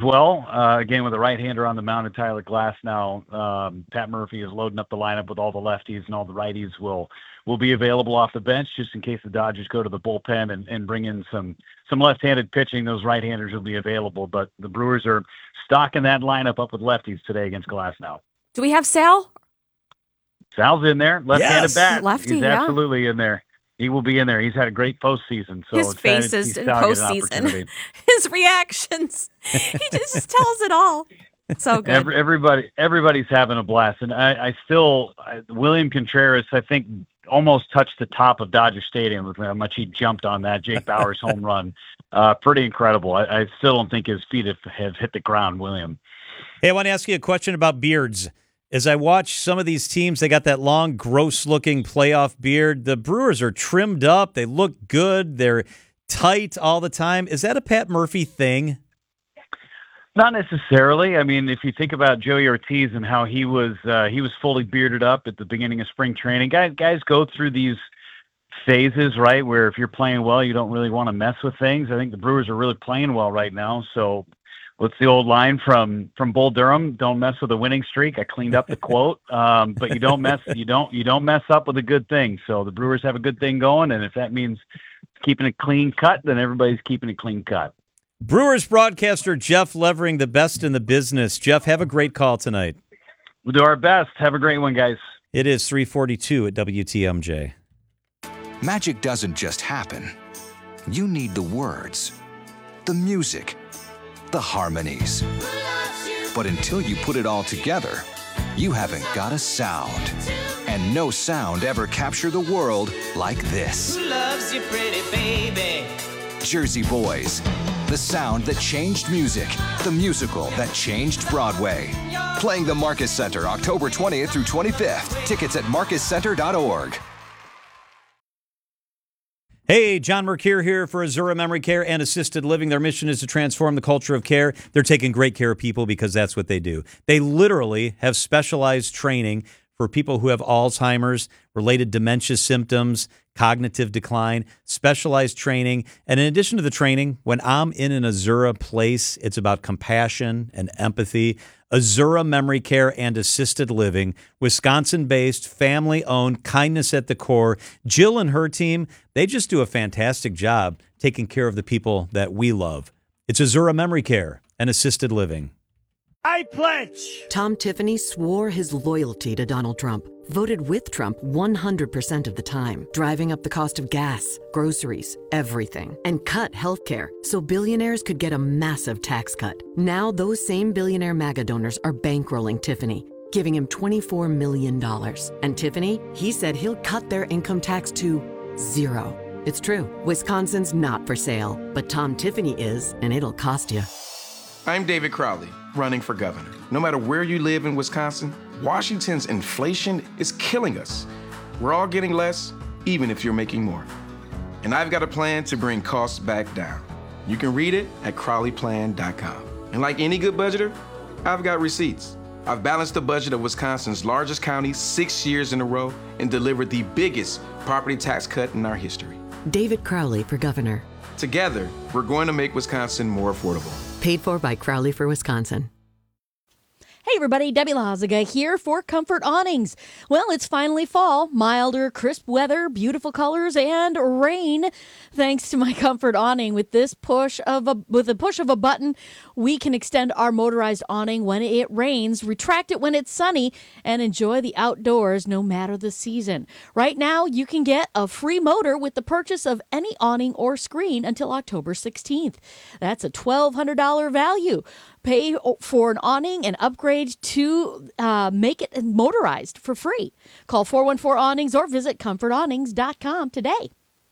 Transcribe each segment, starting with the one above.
well. Again, with a right-hander on the mound and Tyler Glass now, Pat Murphy is loading up the lineup with all the lefties, and all the righties will be available off the bench just in case the Dodgers go to the bullpen and bring in some left-handed pitching. Those right-handers will be available, but the Brewers are stocking that lineup up with lefties today against Glass now. Do we have Sal? Sal's in there, left-handed bat. Lefty, He's absolutely in there. He will be in there. He's had a great postseason. So his faces in postseason, his reactions, he just tells it all. So good. Everybody's having a blast, and I still William Contreras, I think, almost touched the top of Dodger Stadium with how much he jumped on that Jake Bauers home run. Pretty incredible. I still don't think his feet have hit the ground, William. Hey, I want to ask you a question about beards. As I watch some of these teams, they got that long, gross-looking playoff beard. The Brewers are trimmed up. They look good. They're tight all the time. Is that a Pat Murphy thing? Not necessarily. I mean, if you think about Joey Ortiz and how he was fully bearded up at the beginning of spring training, guys go through these phases, right, where if you're playing well, you don't really want to mess with things. I think the Brewers are really playing well right now, so what's the old line from Bull Durham? Don't mess with a winning streak. I cleaned up the quote, but you don't mess up with a good thing. So the Brewers have a good thing going, and if that means keeping it clean cut, then everybody's keeping it clean cut. Brewers broadcaster Jeff Levering, the best in the business. Jeff, have a great call tonight. We'll do our best. Have a great one, guys. It is 3:42 at WTMJ. Magic doesn't just happen. You need the words, the music, the harmonies. But until you put it all together, you haven't got a sound. And no sound ever captured the world like this. Who loves you, pretty baby? Jersey Boys. The sound that changed music. The musical that changed Broadway. Playing the Marcus Center October 20th through 25th. Tickets at marcuscenter.org. Hey, John Mercure here for Azura Memory Care and Assisted Living. Their mission is to transform the culture of care. They're taking great care of people because that's what they do. They literally have specialized training for people who have Alzheimer's, related dementia symptoms, cognitive decline, specialized training. And in addition to the training, when I'm in an Azura place, it's about compassion and empathy. Azura Memory Care and Assisted Living, Wisconsin-based, family-owned, kindness at the core. Jill and her team, they just do a fantastic job taking care of the people that we love. It's Azura Memory Care and Assisted Living. I pledge! Tom Tiffany swore his loyalty to Donald Trump, voted with Trump 100% of the time, driving up the cost of gas, groceries, everything, and cut healthcare so billionaires could get a massive tax cut. Now those same billionaire MAGA donors are bankrolling Tiffany, giving him $24 million. And Tiffany, he said he'll cut their income tax to zero. It's true. Wisconsin's not for sale, but Tom Tiffany is, and it'll cost you. I'm David Crowley, running for governor. No matter where you live in Wisconsin, Washington's inflation is killing us. We're all getting less, even if you're making more. And I've got a plan to bring costs back down. You can read it at crowleyplan.com. And like any good budgeter, I've got receipts. I've balanced the budget of Wisconsin's largest county 6 years in a row and delivered the biggest property tax cut in our history. David Crowley for governor. Together, we're going to make Wisconsin more affordable. Paid for by Crowley for Wisconsin. Hey everybody, Debbie Lazaga here for Comfort Awnings. Well, it's finally fall, milder, crisp weather, beautiful colors, and rain. Thanks to my Comfort Awning, with the push of a button, we can extend our motorized awning when it rains, retract it when it's sunny, and enjoy the outdoors no matter the season. Right now, you can get a free motor with the purchase of any awning or screen until October 16th. That's a $1,200 value. Pay for an awning and upgrade to make it motorized for free. Call 414-AWNINGS or visit comfortawnings.com today.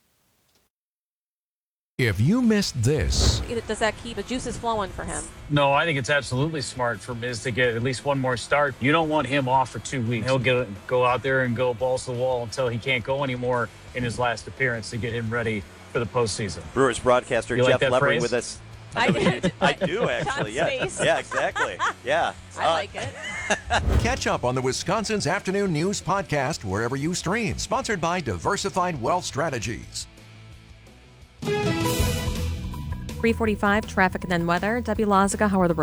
If you missed this... Does that keep the juices flowing for him? No, I think it's absolutely smart for Miz to get at least one more start. You don't want him off for 2 weeks. He'll go out there and go balls to the wall until he can't go anymore in his last appearance to get him ready for the postseason. Brewers broadcaster Jeff Levering with us. I do, actually. Yeah, exactly. Yeah. I like it. Catch up on the Wisconsin's Afternoon News podcast wherever you stream. Sponsored by Diversified Wealth Strategies. 3:45 traffic and then weather. Debbie Lazaga, how are the roads?